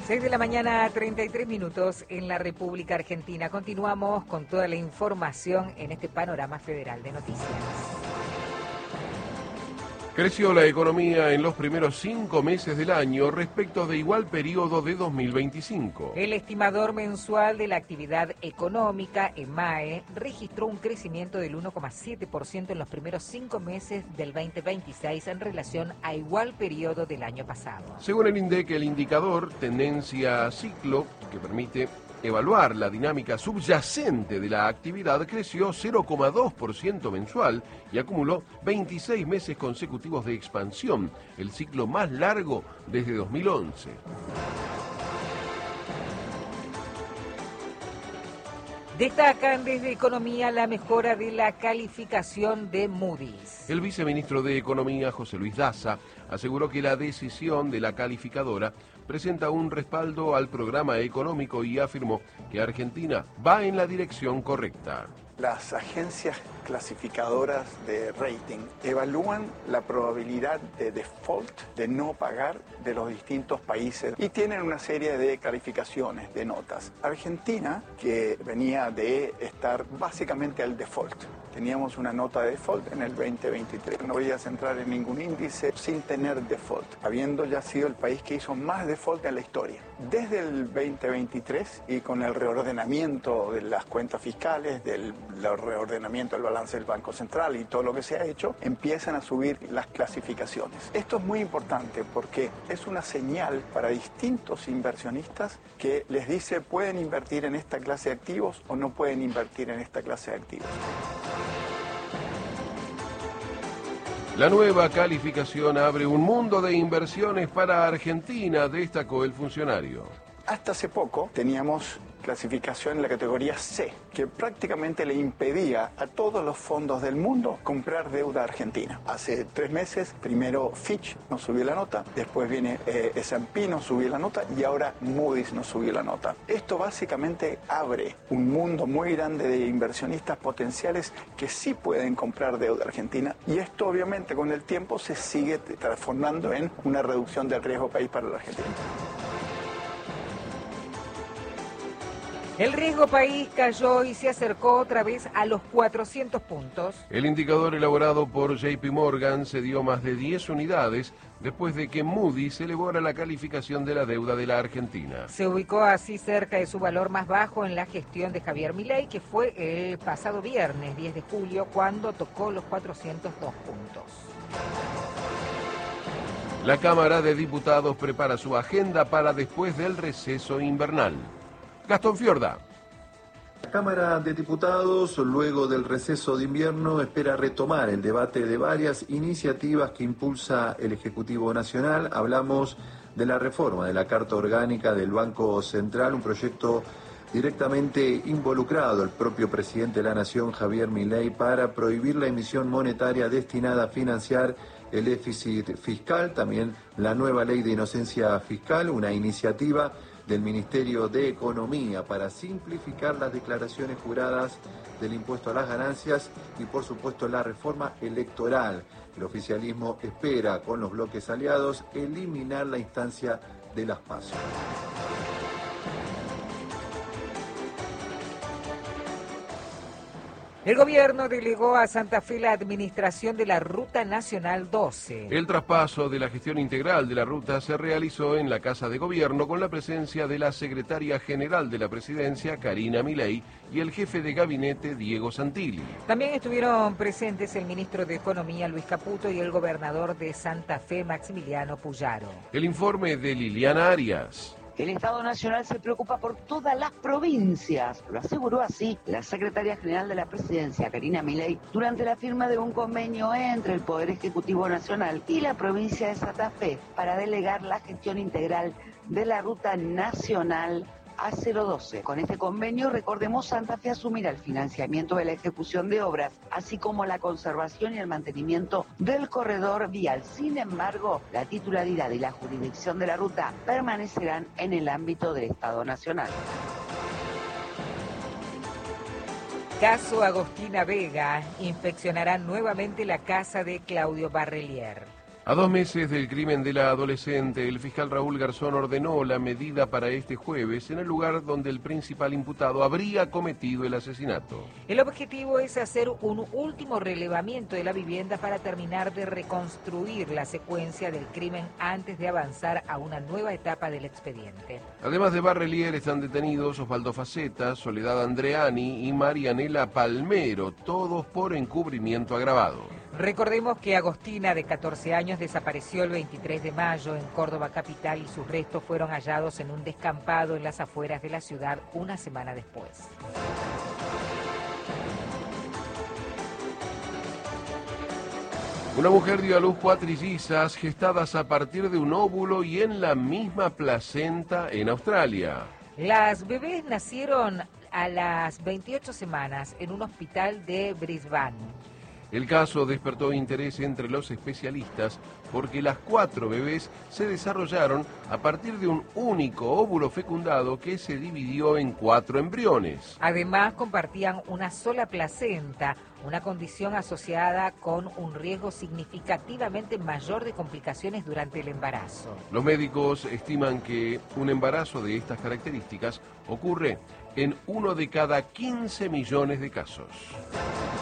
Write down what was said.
6 de la mañana, 33 minutos en la República Argentina. Continuamos con toda la información en este panorama federal de noticias. Creció la economía en los primeros 5 meses del año respecto de igual periodo de 2025. El estimador mensual de la actividad económica, EMAE, registró un crecimiento del 1,7% en los primeros 5 meses del 2026 en relación a igual periodo del año pasado. Según el INDEC, el indicador tendencia ciclo, que permite evaluar la dinámica subyacente de la actividad, creció 0,2% mensual y acumuló 26 meses consecutivos de expansión, el ciclo más largo desde 2011. Destacan desde Economía la mejora de la calificación de Moody's. El viceministro de Economía, José Luis Daza, aseguró que la decisión de la calificadora presenta un respaldo al programa económico y afirmó que Argentina va en la dirección correcta. Las agencias clasificadoras de rating evalúan la probabilidad de default, de no pagar de los distintos países y tienen una serie de calificaciones, de notas. Argentina, que venía de estar básicamente al default, teníamos una nota de default en el 2023. No podías entrar en ningún índice sin tener default, habiendo ya sido el país que hizo más default en la historia. Desde el 2023 y con el reordenamiento de las cuentas fiscales, del reordenamiento del balance del Banco Central y todo lo que se ha hecho, empiezan a subir las clasificaciones. Esto es muy importante porque es una señal para distintos inversionistas que les dice pueden invertir en esta clase de activos o no pueden invertir en esta clase de activos. La nueva calificación abre un mundo de inversiones para Argentina, destacó el funcionario. Hasta hace poco teníamos clasificación en la categoría C, que prácticamente le impedía a todos los fondos del mundo comprar deuda argentina. Hace 3 meses, primero Fitch nos subió la nota, después viene S&P nos subió la nota y ahora Moody's nos subió la nota. Esto básicamente abre un mundo muy grande de inversionistas potenciales que sí pueden comprar deuda argentina y esto obviamente con el tiempo se sigue transformando en una reducción del riesgo país para la Argentina. El riesgo país cayó y se acercó otra vez a los 400 puntos. El indicador elaborado por JP Morgan cedió más de 10 unidades después de que Moody's elevara la calificación de la deuda de la Argentina. Se ubicó así cerca de su valor más bajo en la gestión de Javier Milei, que fue el pasado viernes 10 de julio cuando tocó los 402 puntos. La Cámara de Diputados prepara su agenda para después del receso invernal. Gastón Fiorda. La Cámara de Diputados, luego del receso de invierno, espera retomar el debate de varias iniciativas que impulsa el Ejecutivo Nacional. Hablamos de la reforma de la Carta Orgánica del Banco Central, un proyecto directamente involucrado el propio presidente de la Nación, Javier Milei, para prohibir la emisión monetaria destinada a financiar el déficit fiscal. También la nueva ley de inocencia fiscal, una iniciativa del Ministerio de Economía para simplificar las declaraciones juradas del impuesto a las ganancias y, por supuesto, la reforma electoral. El oficialismo espera, con los bloques aliados, eliminar la instancia de las PASO. El gobierno delegó a Santa Fe la administración de la Ruta Nacional 12. El traspaso de la gestión integral de la ruta se realizó en la Casa de Gobierno con la presencia de la secretaria general de la Presidencia, Karina Milei, y el jefe de gabinete, Diego Santilli. También estuvieron presentes el ministro de Economía, Luis Caputo, y el gobernador de Santa Fe, Maximiliano Puyaro. El informe de Liliana Arias. El Estado Nacional se preocupa por todas las provincias, lo aseguró así la secretaria general de la Presidencia, Karina Milei, durante la firma de un convenio entre el Poder Ejecutivo Nacional y la provincia de Santa Fe para delegar la gestión integral de la Ruta Nacional A012. Con este convenio, recordemos, Santa Fe asumirá el financiamiento de la ejecución de obras, así como la conservación y el mantenimiento del corredor vial. Sin embargo, la titularidad y la jurisdicción de la ruta permanecerán en el ámbito del Estado Nacional. Caso Agostina Vega, inspeccionará nuevamente la casa de Claudio Barrelier. A 2 meses del crimen de la adolescente, el fiscal Raúl Garzón ordenó la medida para este jueves en el lugar donde el principal imputado habría cometido el asesinato. El objetivo es hacer un último relevamiento de la vivienda para terminar de reconstruir la secuencia del crimen antes de avanzar a una nueva etapa del expediente. Además de Barrelier, están detenidos Osvaldo Faceta, Soledad Andreani y Marianela Palmero, todos por encubrimiento agravado. Recordemos que Agostina, de 14 años, desapareció el 23 de mayo en Córdoba capital y sus restos fueron hallados en un descampado en las afueras de la ciudad una semana después. Una mujer dio a luz cuatrillizas gestadas a partir de un óvulo y en la misma placenta en Australia. Las bebés nacieron a las 28 semanas en un hospital de Brisbane. El caso despertó interés entre los especialistas porque las 4 bebés se desarrollaron a partir de un único óvulo fecundado que se dividió en 4 embriones. Además, compartían una sola placenta, una condición asociada con un riesgo significativamente mayor de complicaciones durante el embarazo. Los médicos estiman que un embarazo de estas características ocurre en 1 de cada 15 millones de casos.